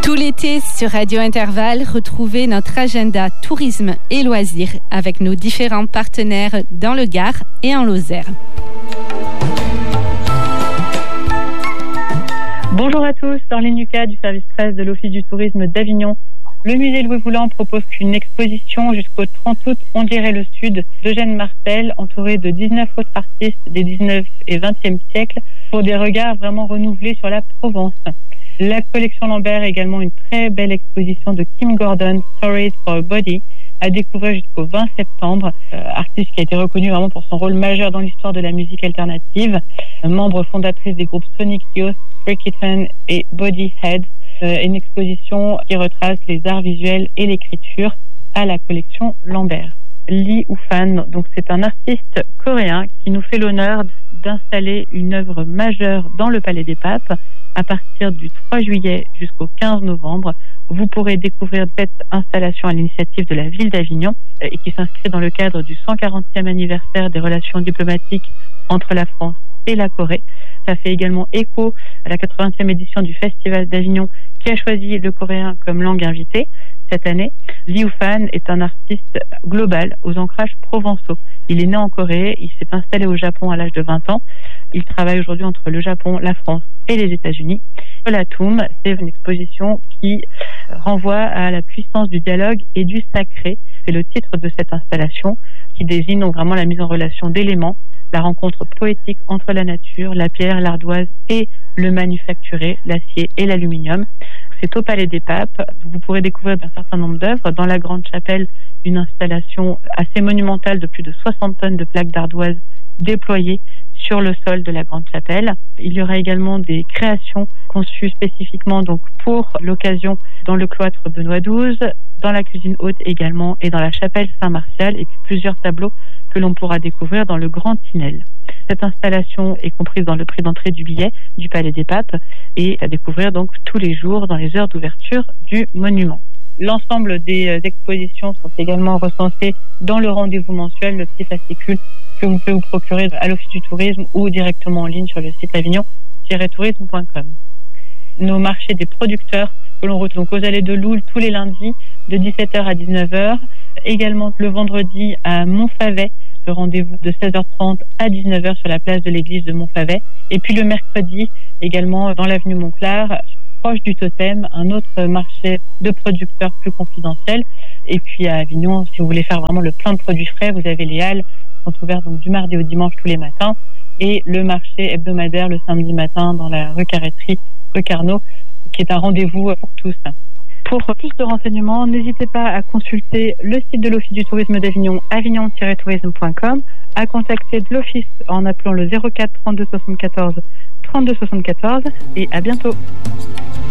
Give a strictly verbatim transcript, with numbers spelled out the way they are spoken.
Tout l'été sur Radio Intervalle, retrouvez notre agenda tourisme et loisirs avec nos différents partenaires dans le Gard et en Lozère. Bonjour à tous, Orline Lucas du service presse de l'Office du tourisme d'Avignon. Le musée Louis Voulant propose qu'une exposition jusqu'au trente août, On dirait le Sud, d'Eugène Martel, entouré de dix-neuf autres artistes des dix-neuvième et vingtième siècles, pour des regards vraiment renouvelés sur la Provence. La collection Lambert est également une très belle exposition de Kim Gordon, Stories for a Body, à découvrir jusqu'au vingt septembre. Euh, artiste qui a été reconnue vraiment pour son rôle majeur dans l'histoire de la musique alternative, euh, membre fondatrice des groupes Sonic Youth, Free Kitten et Bodyhead. Euh, une exposition qui retrace les arts visuels et l'écriture à la collection Lambert. Lee Ufan, donc c'est un artiste coréen qui nous fait l'honneur d'installer une œuvre majeure dans le Palais des Papes. À partir du trois juillet jusqu'au quinze novembre, vous pourrez découvrir cette installation à l'initiative de la ville d'Avignon et qui s'inscrit dans le cadre du cent quarantième anniversaire des relations diplomatiques entre la France et la Corée. Ça fait également écho à la quatre-vingtième édition du Festival d'Avignon qui a choisi le coréen comme langue invitée cette année. Lee Ufan est un artiste global aux ancrages provençaux. Il est né en Corée, il s'est installé au Japon à l'âge de vingt ans. Il travaille aujourd'hui entre le Japon, la France et les États-Unis. Olatum, c'est une exposition qui renvoie à la puissance du dialogue et du sacré. C'est le titre de cette installation qui désigne donc vraiment la mise en relation d'éléments, la rencontre poétique entre la nature, la pierre, l'ardoise et le manufacturé, l'acier et l'aluminium. C'est au Palais des Papes. Vous pourrez découvrir un certain nombre d'œuvres dans la grande chapelle, une installation assez monumentale de plus de soixante tonnes de plaques d'ardoise déployées sur le sol de la grande chapelle. Il y aura également des créations conçues spécifiquement donc pour l'occasion dans le cloître Benoît douze, dans la cuisine haute également et dans la chapelle Saint-Martial, et puis plusieurs tableaux que l'on pourra découvrir dans le Grand Tinel. Cette installation est comprise dans le prix d'entrée du billet du Palais des Papes et à découvrir donc tous les jours dans les heures d'ouverture du monument. L'ensemble des expositions sont également recensées dans le rendez-vous mensuel, le petit fascicule que vous pouvez vous procurer à l'Office du tourisme ou directement en ligne sur le site avignon tiret tourisme point com. Nos marchés des producteurs que l'on retrouve donc aux Allées de Loul tous les lundis de dix-sept heures à dix-neuf heures. Également le vendredi à Montfavet, ce rendez-vous de seize heures trente à dix-neuf heures sur la place de l'église de Montfavet. Et puis le mercredi également dans l'avenue Montclar, proche du Totem, un autre marché de producteurs plus confidentiel. Et puis à Avignon, si vous voulez faire vraiment le plein de produits frais, vous avez les halles qui sont ouvertes donc du mardi au dimanche tous les matins et le marché hebdomadaire le samedi matin dans la rue Carrêterie, rue Carnot, qui est un rendez-vous pour tous. Pour plus de renseignements, n'hésitez pas à consulter le site de l'Office du tourisme d'Avignon, avignon tiret tourisme point com, à contacter de l'Office en appelant le zéro quatre trente-deux soixante-quatorze trente-deux soixante-quatorze et à bientôt.